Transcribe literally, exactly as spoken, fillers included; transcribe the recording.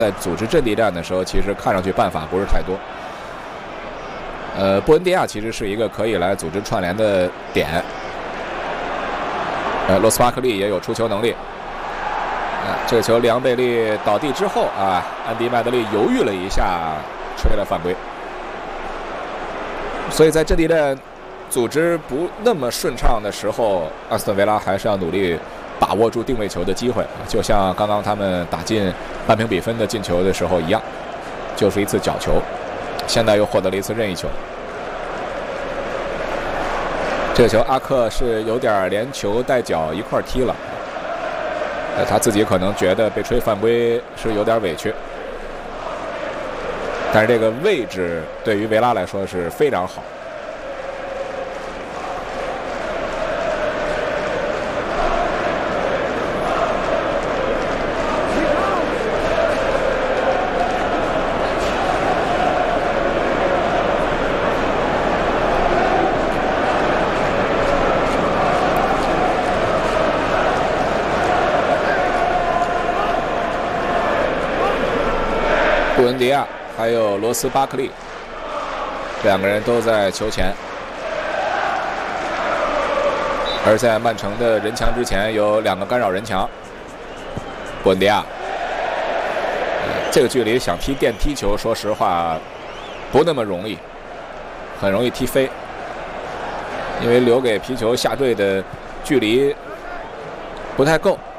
在组织阵地战的时候，其实看上去办法不是太多。呃，布恩迪亚其实是一个可以来组织串联的点。呃，罗斯巴克利也有出球能力。啊，这个球里昂贝利倒地之后啊，安迪麦德利犹豫了一下，吹了犯规。所以在阵地战组织不那么顺畅的时候，阿斯顿维拉还是要努力把握住定位球的机会，就像刚刚他们打进半平比分的进球的时候一样，就是一次角球，现在又获得了一次任意球。这个球阿克是有点连球带脚一块踢了，他自己可能觉得被吹犯规是有点委屈，但是这个位置对于维拉来说是非常好。布恩迪亚还有罗斯巴克利两个人都在球前，而在曼城的人墙之前有两个干扰人墙。布恩迪亚这个距离想踢电梯球，说实话不那么容易，很容易踢飞，因为留给皮球下坠的距离不太够。